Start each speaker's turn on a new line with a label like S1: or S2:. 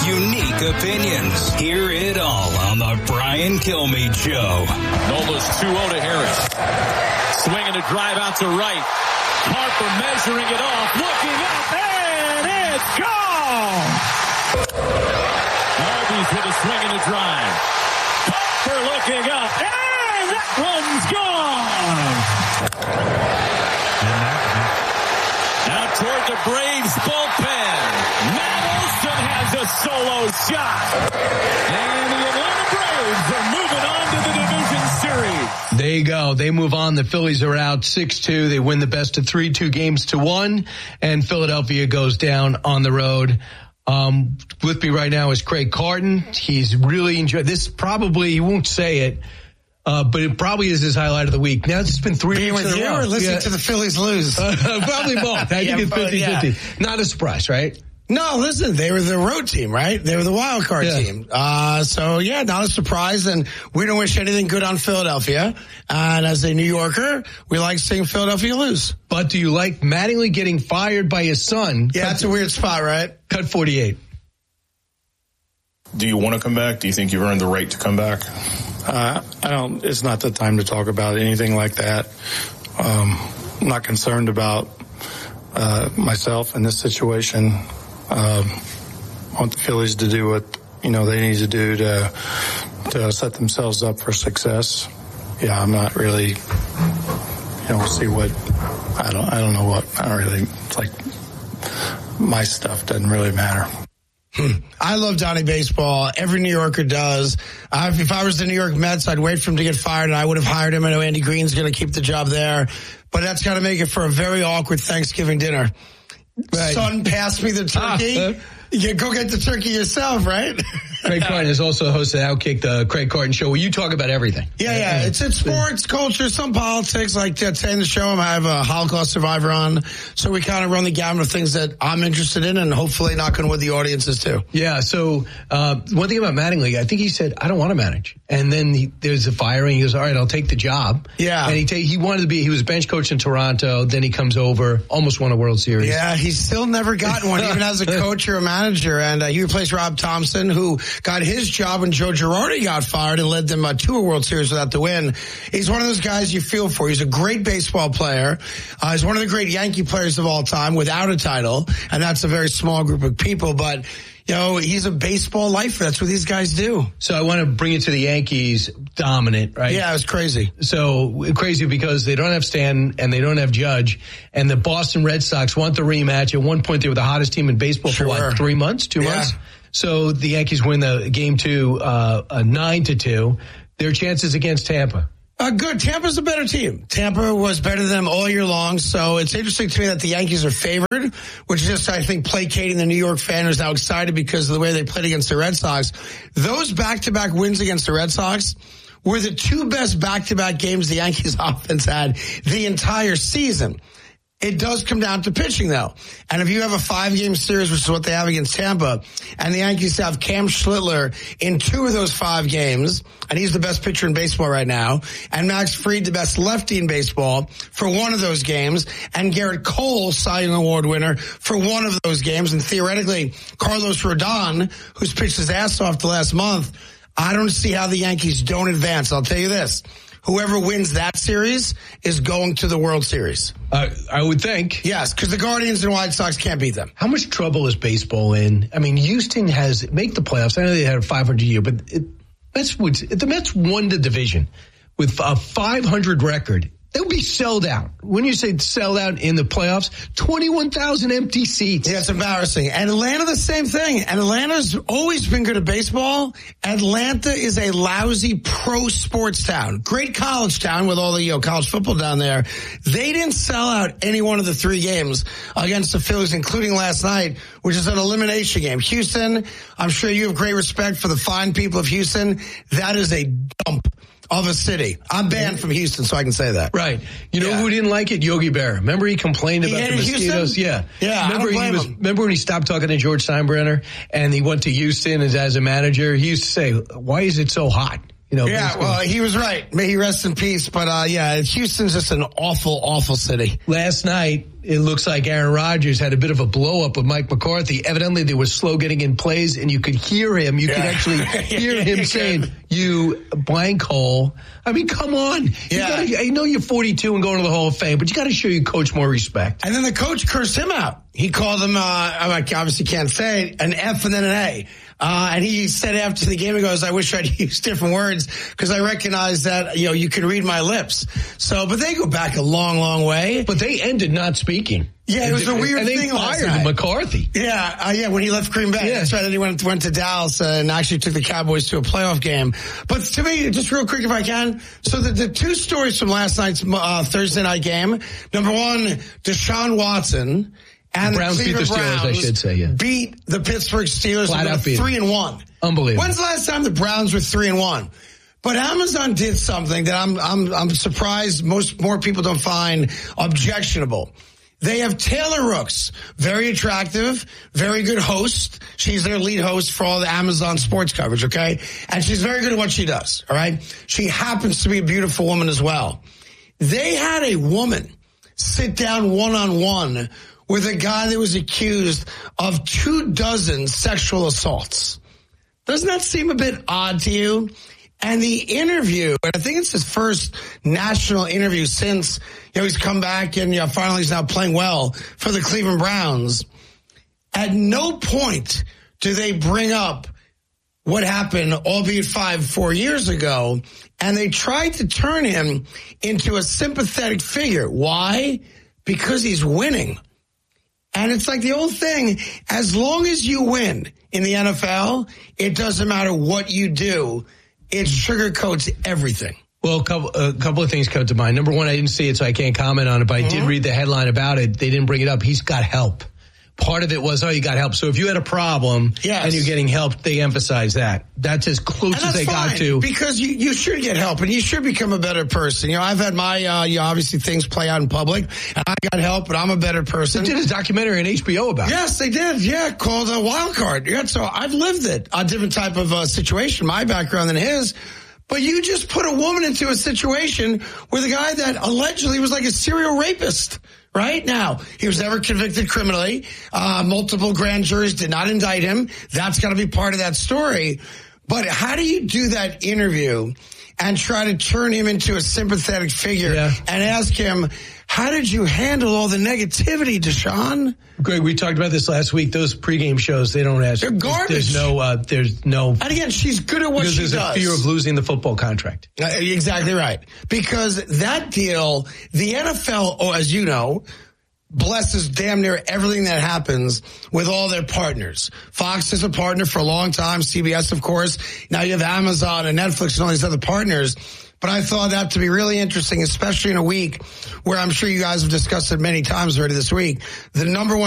S1: unique opinions. Hear it all on the Brian Kilmeade Show.
S2: Nola's 2-0 to Harris. Swinging a drive out to right. Harper measuring it off, looking up, and it's gone! Arby's with a swing and a drive. Harper looking up, and that one's gone! Out toward the Braves bullpen. Matt Olson has a solo shot. And the Atlanta Braves are moving on to the division series.
S3: There you go. They move on. The Phillies are out 6-2. They win the best of 3, 2-1. And Philadelphia goes down on the road. With me right now is Craig Carton. He's really enjoyed this. Probably, he won't say it, but it probably is his highlight of the week. Now, it's been 3 weeks
S4: with
S3: in a
S4: you
S3: row.
S4: Or listening to the Phillies lose?
S3: Probably both. I think it's 50-50. Not a surprise, right?
S4: No, listen, they were the road team, right? They were the wild card team. So, not a surprise. And we don't wish anything good on Philadelphia. And as a New Yorker, we like seeing Philadelphia lose.
S3: But do you like Mattingly getting fired by his son?
S4: Yeah, that's a weird spot, right?
S3: Cut 48.
S5: Do you want to come back? Do you think you've earned the right to come back?
S6: I don't. It's not the time to talk about anything like that. I'm not concerned about myself in this situation. I want the Phillies to do what they need to do to set themselves up for success. Yeah, I'm not really. We'll see what. I don't know what. I don't really. It's like my stuff doesn't really matter.
S4: I love Donnie Baseball. Every New Yorker does. If I was the New York Mets, I'd wait for him to get fired, and I would have hired him. I know Andy Green's going to keep the job there, but that's got to make it for a very awkward Thanksgiving dinner. Right. Son passed me the turkey. You go get the turkey yourself, right?
S3: Craig Carton is also the host of Outkick, the Craig Carton Show, where you talk about everything.
S4: Yeah. It's sports, culture, some politics. Like today in the show, I have a Holocaust survivor on. So we kind of run the gamut of things that I'm interested in, and hopefully knock on wood the audience is too.
S3: Yeah, so one thing about Mattingly, I think he said, I don't want to manage. And then there's a firing. He goes, all right, I'll take the job. Yeah. And he wanted to be, he was a bench coach in Toronto. Then he comes over, almost won a World Series.
S4: Yeah, he's still never gotten one, even as a coach or a manager. And he replaced Rob Thompson, who got his job when Joe Girardi got fired and led them to a World Series without the win. He's one of those guys you feel for. He's a great baseball player. He's one of the great Yankee players of all time without a title. And that's a very small group of people. But, he's a baseball lifer. That's what these guys do.
S3: So I want to bring it to the Yankees dominant, right?
S4: Yeah, it was crazy.
S3: So crazy because they don't have Stanton and they don't have Judge. And the Boston Red Sox want the rematch. At one point, they were the hottest team in baseball for 3 months, 2 months? So the Yankees win the game 2, 9-2. Their chances against Tampa.
S4: Good. Tampa's a better team. Tampa was better than them all year long. So it's interesting to me that the Yankees are favored, which is just, I think, placating the New York fan who's now excited because of the way they played against the Red Sox. Those back-to-back wins against the Red Sox were the 2 best back-to-back games the Yankees offense had the entire season. It does come down to pitching, though. And if you have a 5-game series, which is what they have against Tampa, and the Yankees have Cam Schlittler in 2 of those 5 games, and he's the best pitcher in baseball right now, and Max Fried, the best lefty in baseball, for 1 of those games, and Garrett Cole, Cy Young Award winner, for 1 of those games, and theoretically, Carlos Rodon, who's pitched his ass off the last month, I don't see how the Yankees don't advance. I'll tell you this. Whoever wins that series is going to the World Series.
S3: I would think.
S4: Yes, because the Guardians and White Sox can't beat them.
S3: How much trouble is baseball in? I mean, Houston make the playoffs. I know they had a 500 year, but the Mets won the division with a 500 record. They'll be sold out. When you say sold out in the playoffs, 21,000 empty seats.
S4: Yeah, it's embarrassing. And Atlanta, the same thing. And Atlanta's always been good at baseball. Atlanta is a lousy pro sports town. Great college town with all the college football down there. They didn't sell out any one of the 3 games against the Phillies, including last night, which is an elimination game. Houston, I'm sure you have great respect for the fine people of Houston. That is a dump of a city. I'm banned from Houston, so I can say that.
S3: Right. You know who didn't like it? Yogi Berra. Remember he complained about the mosquitoes?
S4: Houston? Yeah.
S3: Remember when he stopped talking to George Steinbrenner and he went to Houston as a manager? He used to say, why is it so hot?
S4: Well, he was right. May he rest in peace. But, Houston's just an awful, awful city.
S3: Last night, it looks like Aaron Rodgers had a bit of a blow up with Mike McCarthy. Evidently, they were slow getting in plays, and you could hear him. You could actually hear him saying, "You blank hole." I mean, come on. I know you're 42 and going to the Hall of Fame, but you got to show your coach more respect.
S4: And then the coach cursed him out. He called him, I obviously can't say it, an F and then an A. And he said after the game, he goes, I wish I'd used different words because I recognize that, you can read my lips. So, but they go back a long, long way.
S3: But they ended not speaking.
S4: Yeah, it was a weird thing.
S3: And they fired McCarthy.
S4: Yeah, when he left Green Bay. Yeah. That's right. Then he went to Dallas and actually took the Cowboys to a playoff game. But to me, just real quick if I can. So the two stories from last night's Thursday night game. Number one, Deshaun Watson and the
S3: Browns beat the Steelers, I should say, yeah.
S4: Beat the Pittsburgh Steelers.
S3: Flat out beat
S4: 3-1.
S3: Unbelievable.
S4: When's the last time the Browns were 3-1? But Amazon did something that I'm surprised more people don't find objectionable. They have Taylor Rooks, very attractive, very good host. She's their lead host for all the Amazon sports coverage, okay? And she's very good at what she does, all right? She happens to be a beautiful woman as well. They had a woman sit down one-on-one with a guy that was accused of 24 sexual assaults. Doesn't that seem a bit odd to you? And the interview, and I think it's his first national interview since, he's come back and finally he's now playing well for the Cleveland Browns. At no point do they bring up what happened, albeit 4 years ago, and they tried to turn him into a sympathetic figure. Why? Because he's winning. And it's like the old thing, as long as you win in the NFL, it doesn't matter what you do. It sugarcoats everything.
S3: Well, a couple of things come to mind. Number one, I didn't see it, so I can't comment on it, but I did read the headline about it. They didn't bring it up. He's got help. Part of it was, you got help. So if you had a problem and you're getting help, they emphasize that. That's as close as they got to.
S4: Because you should get help and you should become a better person. I've had my, obviously things play out in public and I got help, but I'm a better person.
S3: They did a documentary on HBO about it.
S4: Yes, they did. Yeah, called Wild Card. Yeah, so I've lived it. A different type of situation, my background than his. But you just put a woman into a situation with a guy that allegedly was like a serial rapist. Right now, he was never convicted criminally. Multiple grand juries did not indict him. That's got to be part of that story. But how do you do that interview and try to turn him into a sympathetic figure and ask him, how did you handle all the negativity, Deshaun?
S3: Greg, we talked about this last week. Those pregame shows, they don't ask.
S4: They're garbage.
S3: There's no.
S4: And again, she's good at what she does.
S3: Because there's a fear of losing the football contract.
S4: Exactly right. Because that deal, the NFL, as you know, blesses damn near everything that happens with all their partners. Fox is a partner for a long time. CBS, of course. Now you have Amazon and Netflix and all these other partners. But I thought that to be really interesting, especially in a week where I'm sure you guys have discussed it many times already this week. The number one